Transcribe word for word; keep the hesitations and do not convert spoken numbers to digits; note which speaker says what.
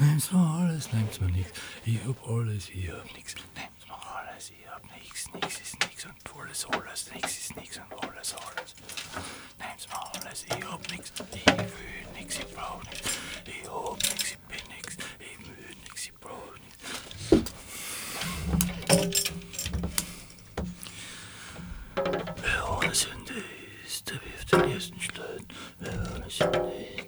Speaker 1: Nehmt's mal alles, nehmt's mal nix. Ich hab alles, ich hab nix. Nehmt's mal alles, ich hab nix. Nix ist nix und alles, alles. Nix ist nix und alles, alles. Nehmt's mal alles, ich hab nix. Ich will nix, ich brauch nix. Ich hab nix, ich bin nix. Ich will nix, ich brauch nix. Wer ohne Sünde ist, der wirft den ersten Stein. Wer ohne Sünde ist.